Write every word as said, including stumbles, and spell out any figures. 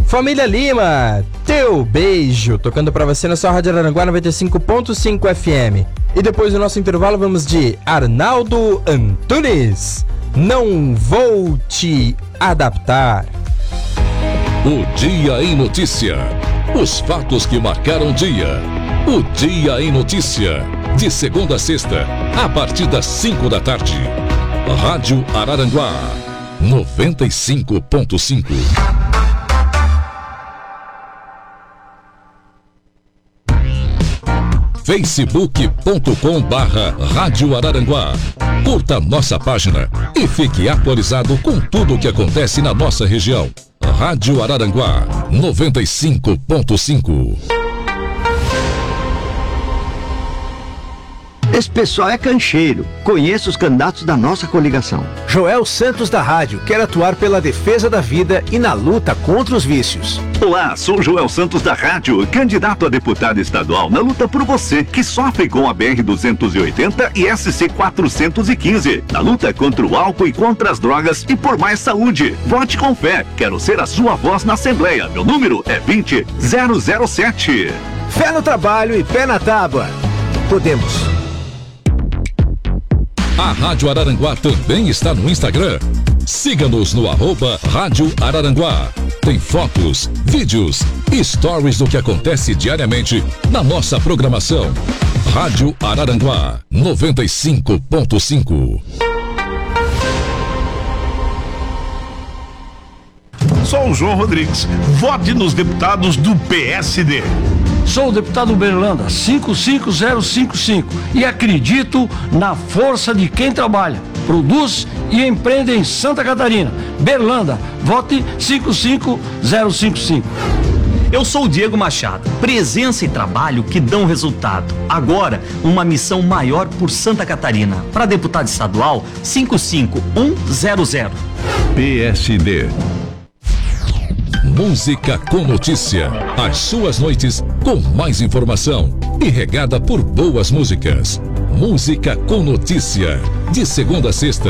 Família Lima, teu beijo, tocando pra você na sua Rádio Araranguá noventa e cinco ponto cinco F M. E depois do nosso intervalo vamos de Arnaldo Antunes, Não Vou Te Adaptar. O Dia em Notícia. Os fatos que marcaram o dia. O Dia em Notícia. De segunda a sexta, a partir das cinco da tarde. Rádio Araranguá noventa e cinco ponto cinco. facebook.com barra Rádio Araranguá. Curta nossa página e fique atualizado com tudo o que acontece na nossa região. Rádio Araranguá noventa e cinco ponto cinco. Esse pessoal é cancheiro. Conheço os candidatos da nossa coligação. Joel Santos da Rádio quer atuar pela defesa da vida e na luta contra os vícios. Olá, sou Joel Santos da Rádio, candidato a deputado estadual na luta por você, que sofre com a B R duzentos e oitenta e S C quatrocentos e quinze. Na luta contra o álcool e contra as drogas e por mais saúde. Vote com fé. Quero ser a sua voz na Assembleia. Meu número é vinte zero zero sete. Fé no trabalho e pé na tábua. Podemos. A Rádio Araranguá também está no Instagram. Siga-nos no arroba Rádio Araranguá. Tem fotos, vídeos e stories do que acontece diariamente na nossa programação. Rádio Araranguá noventa e cinco ponto cinco. Sou o João Rodrigues. Vote nos deputados do P S D. Sou o deputado Berlanda, cinco cinco zero cinco cinco, e acredito na força de quem trabalha, produz e empreende em Santa Catarina. Berlanda, vote cinco cinco zero cinco cinco. Eu sou o Diego Machado. Presença e trabalho que dão resultado. Agora, uma missão maior por Santa Catarina. Para deputado estadual, cinco cinco um zero zero. P S D. Música com notícia. As suas noites com mais informação e regada por boas músicas. Música com notícia. De segunda a sexta,